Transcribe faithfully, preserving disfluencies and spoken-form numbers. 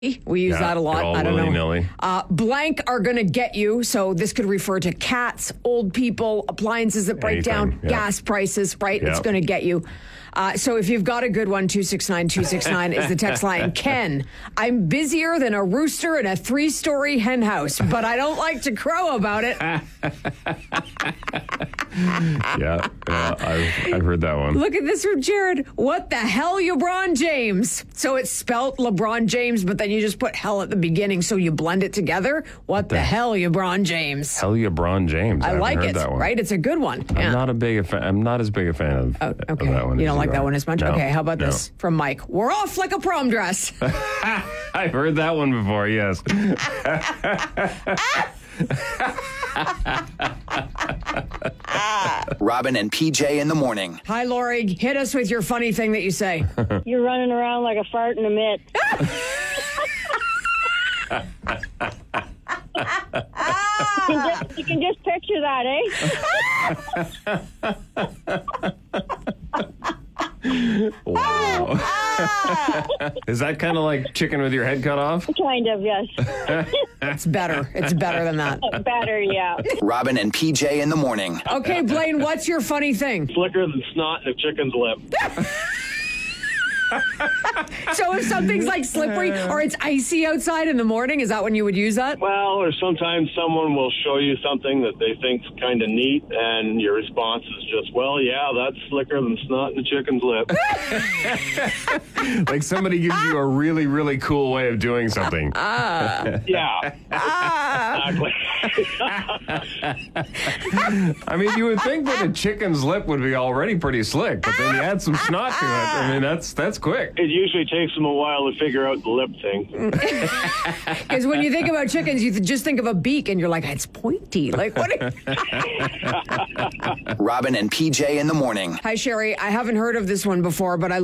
We use Yeah, that a lot. they're all I don't know. willy-nilly. Uh, blank are going to get you. So this could refer to cats, old people, appliances that break Anything, down, yeah. gas prices, right? It's Yeah. going to get you. Uh, so if you've got a good one, two six nine two six nine is the text line. Ken, I'm busier than a rooster in a three-story hen house, but I don't like to crow about it. Yeah, yeah, I've, I've heard that one. Look at this from Jared. What the hell, LeBron James? So it's spelt LeBron James, but then you just put hell at the beginning, so you blend it together. What the, hell, LeBron James? Hell, yeah, Bron James. I, I haven't like heard it, that one. right? It's a good one. I'm Yeah. not a big a fan. I'm not as big a fan of, Oh, of okay. that one. You as don't like are. that one as much? No, Okay, how about no. this from Mike? We're off like a prom dress. I've heard that one before, yes. Robin and P J in the morning. Hi, Lori. Hit us with your funny thing that you say. You're running around like a fart in a mitt. you, can just, you can just picture that, eh? Wow. Is that kind of like chicken with your head cut off? Kind of, yes. It's better. It's better than that. Better, yeah. Robin and P J in the morning. Okay, Blaine, what's your funny thing? Slicker than snot in a chicken's lip. So if something's like slippery or it's icy outside in the morning, is that when you would use that? Well, or sometimes someone will show you something that they think's kind of neat, and your response is just, well, yeah, that's slicker than snot in a chicken's lip. Like somebody gives you a really, really cool way of doing something. Yeah. Exactly. I mean, you would think that a chicken's lip would be already pretty slick, but then you add some snot to it. I mean, that's that's quick. It usually takes them a while to figure out the lip thing. Because when you think about chickens, you th- just think of a beak and you're like, it's pointy. Like, what? Robin and P J in the morning. Hi, Sherry. I haven't heard of this one before, but I